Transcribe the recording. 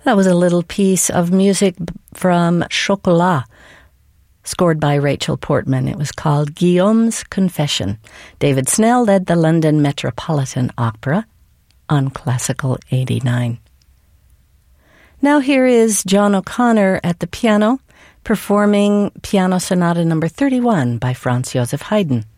That was a little piece of music from Chocolat, scored by Rachel Portman. It was called Guillaume's Confession. David Snell led the London Metropolitan Opera on Classical 89. Now here is John O'Connor at the piano, performing Piano Sonata No. 31 by Franz Joseph Haydn.